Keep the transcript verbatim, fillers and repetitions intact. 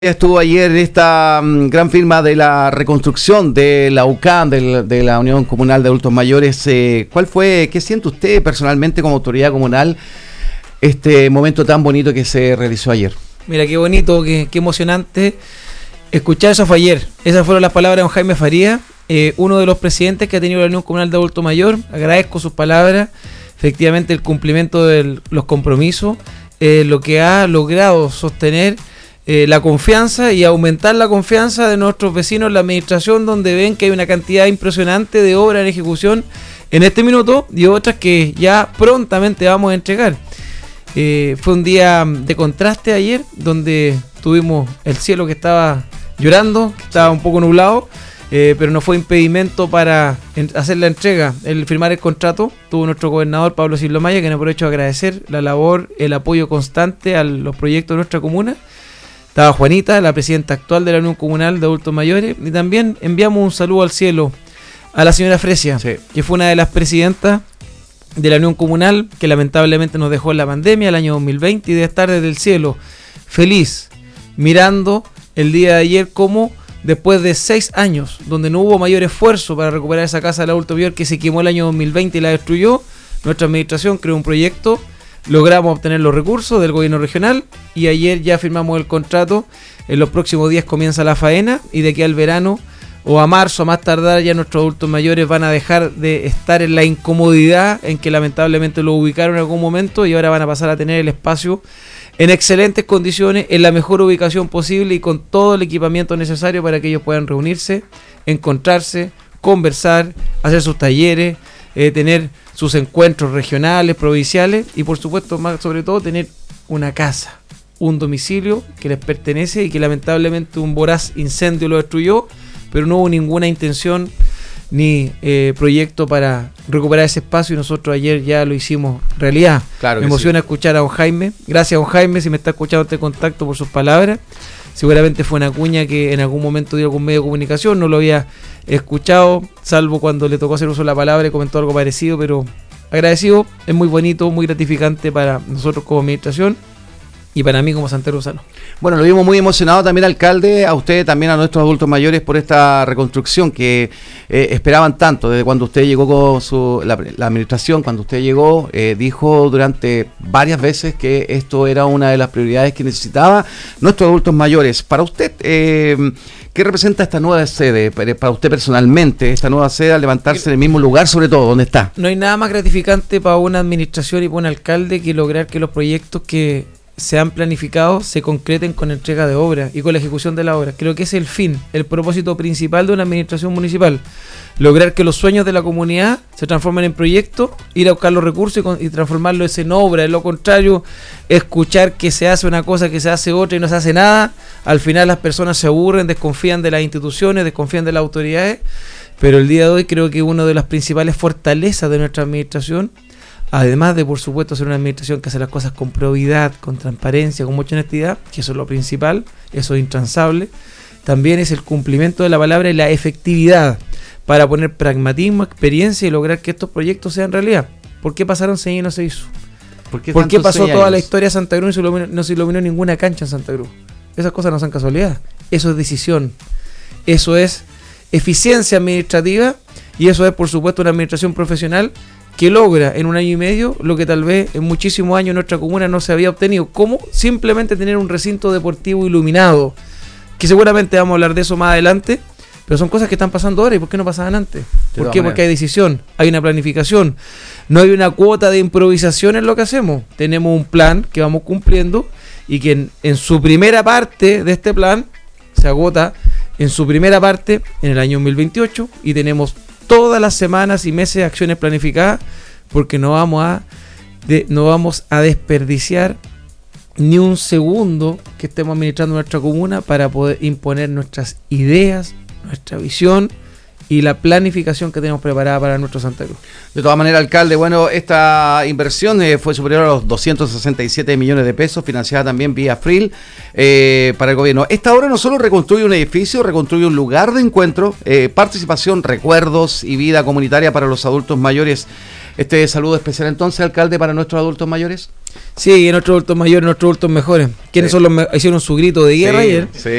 Estuvo ayer esta um, gran firma de la reconstrucción de la U C A M, de, de la Unión Comunal de Adultos Mayores. Eh, ¿Cuál fue, qué siente usted personalmente como autoridad comunal este momento tan bonito que se realizó ayer? Mira, qué bonito, qué, qué emocionante escuchar eso. Fue ayer. Esas fueron las palabras de don Jaime Faría, eh, uno de los presidentes que ha tenido la Unión Comunal de Adulto Mayor. Agradezco sus palabras, efectivamente el cumplimiento de los compromisos, eh, lo que ha logrado sostener Eh, la confianza y aumentar la confianza de nuestros vecinos en la administración, donde ven que hay una cantidad impresionante de obras en ejecución en este minuto y otras que ya prontamente vamos a entregar. Eh, fue un día de contraste ayer, donde tuvimos el cielo que estaba llorando, que estaba un poco nublado, eh, pero no fue impedimento para en, hacer la entrega, el firmar el contrato. Tuvo nuestro gobernador Pablo Silva Maya, que nos aprovecho a agradecer la labor, el apoyo constante a los proyectos de nuestra comuna. Estaba Juanita, la presidenta actual de la Unión Comunal de Adultos Mayores, y también enviamos un saludo al cielo a la señora Fresia, sí, que fue una de las presidentas de la Unión Comunal, que lamentablemente nos dejó en la pandemia el año dos mil veinte, y de estar desde el cielo feliz, mirando el día de ayer como después de seis años, donde no hubo mayor esfuerzo para recuperar esa casa del adulto mayor que se quemó el año dos mil veinte y la destruyó, nuestra administración creó un proyecto. Logramos obtener los recursos del gobierno regional y ayer ya firmamos el contrato. En los próximos días comienza la faena y de aquí al verano o a marzo a más tardar ya nuestros adultos mayores van a dejar de estar en la incomodidad en que lamentablemente lo ubicaron en algún momento y ahora van a pasar a tener el espacio en excelentes condiciones, en la mejor ubicación posible y con todo el equipamiento necesario para que ellos puedan reunirse, encontrarse, conversar, hacer sus talleres, eh, tener sus encuentros regionales, provinciales y por supuesto, más sobre todo, tener una casa, un domicilio que les pertenece y que lamentablemente un voraz incendio lo destruyó, pero no hubo ninguna intención ni eh, proyecto para recuperar ese espacio y nosotros ayer ya lo hicimos realidad. Claro, me emociona sí. escuchar a don Jaime. Gracias, don Jaime, si me está escuchando este contacto, por sus palabras. Seguramente fue una cuña que en algún momento dio algún medio de comunicación, no lo había escuchado, salvo cuando le tocó hacer uso de la palabra y comentó algo parecido, pero agradecido, es muy bonito, muy gratificante para nosotros como administración y para mí como santerrusano. Bueno, lo vimos muy emocionado también, alcalde, a usted, también a nuestros adultos mayores por esta reconstrucción que eh, esperaban tanto. Desde cuando usted llegó con su, la, la administración, cuando usted llegó, eh, dijo durante varias veces que esto era una de las prioridades que necesitaba nuestros adultos mayores. Para usted, eh, ¿qué representa esta nueva sede? Para usted personalmente, esta nueva sede al levantarse en el mismo lugar, sobre todo, ¿dónde está? No hay nada más gratificante para una administración y para un alcalde que lograr que los proyectos que se han planificado se concreten con entrega de obras y con la ejecución de la obra. Creo que ese es el fin, el propósito principal de una administración municipal. Lograr que los sueños de la comunidad se transformen en proyectos, ir a buscar los recursos y, con, y transformarlos en obra. De lo contrario, escuchar que se hace una cosa, que se hace otra y no se hace nada. Al final las personas se aburren, desconfían de las instituciones, desconfían de las autoridades. Pero el día de hoy creo que una de las principales fortalezas de nuestra administración, además de, por supuesto, ser una administración que hace las cosas con probidad, con transparencia, con mucha honestidad, que eso es lo principal, eso es intransable, también es el cumplimiento de la palabra y la efectividad para poner pragmatismo, experiencia y lograr que estos proyectos sean realidad. ¿Por qué pasaron seis años y no se hizo? ¿Por qué, ¿Por qué pasó toda la historia de Santa Cruz y no se, no se iluminó ninguna cancha en Santa Cruz? Esas cosas no son casualidad, eso es decisión, eso es eficiencia administrativa y eso es, por supuesto, una administración profesional que logra en un año y medio lo que tal vez en muchísimos años en nuestra comuna no se había obtenido, como simplemente tener un recinto deportivo iluminado, que seguramente vamos a hablar de eso más adelante, pero son cosas que están pasando ahora. ¿Y por qué no pasaban antes? ¿Por qué? Porque hay decisión, hay una planificación, no hay una cuota de improvisación en lo que hacemos. Tenemos un plan que vamos cumpliendo y que en, en su primera parte de este plan se agota en su primera parte en el año dos mil veintiocho y tenemos todas las semanas y meses de acciones planificadas, porque no vamos a de, no vamos a desperdiciar ni un segundo que estemos administrando nuestra comuna para poder imponer nuestras ideas, nuestra visión y la planificación que tenemos preparada para nuestro Santa Cruz. De todas maneras, alcalde, bueno, esta inversión eh, fue superior a los doscientos sesenta y siete millones de pesos, financiada también vía F R I L eh, para el gobierno. Esta obra no solo reconstruye un edificio, reconstruye un lugar de encuentro, eh, participación, recuerdos y vida comunitaria para los adultos mayores. Este saludo especial entonces, alcalde, para nuestros adultos mayores. Sí, y nuestros adultos mayores, nuestros adultos mejores. ¿Quiénes Sí. son los me- hicieron su grito de guerra Sí, ayer? sí.